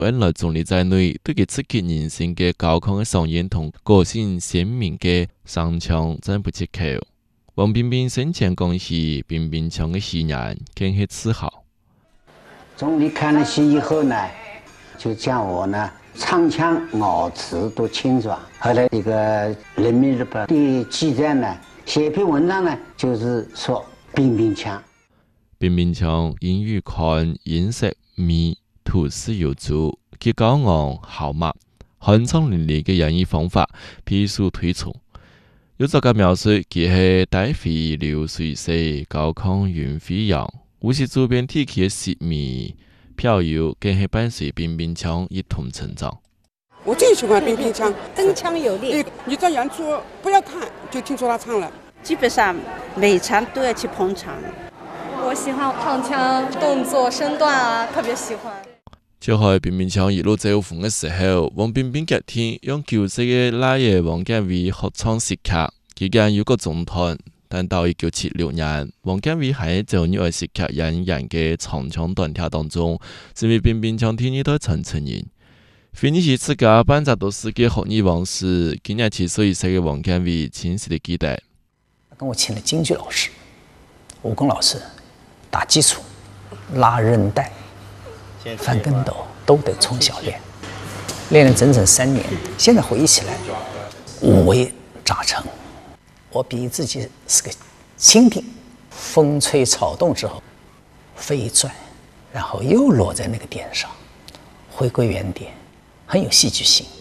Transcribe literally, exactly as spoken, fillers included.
本来总理在内，对佢刺激人心嘅高亢嘅嗓音同個性鮮明嘅聲腔真不切口。王冰冰生前講是冰冰腔嘅戲人，更係自豪。 總理看了戲以後呢，就將我呢唱腔咬字都清楚。後來這個人民日報的記者呢寫篇文章呢，就是說冰冰腔。 冰冰腔英語看音色美，吐絲有足，佢高昂豪邁、酣暢淋漓嘅演繹方法，必須推崇。有作家描述佢係帶飛流水勢、高亢雲飛揚，無視周邊地區嘅細微飄搖，更係伴隨冰冰腔一同成長。 我最喜歡冰冰腔， 铿锵有力。 你你在演出不要看就聽說他唱了， 基本上每場都要去捧場。 我喜歡唱腔、動作、身段啊，特別喜歡。 就喺冰冰腔一路走紅嘅時候，王冰冰隔天用九歲嘅奶爺王家衛合唱粵劇，期間有個總團。但到一九七六年，王家衛喺做呢位粵劇演員嘅長腔團體當中，成為冰冰腔天一代傳承人。非呢是自家班扎都是嘅學藝往事，今年七歲以上嘅王家衛清晰地記得。 跟我請了京劇老師、武功老師。打基礎、拉韌帶、翻跟斗都得從小練，練了整整三年。現在回憶起來，五味雜陳。我比喻自己是個蜻蜓，風吹草動之後飛一轉，然後又落在那個點上，回歸原點，很有戲劇性。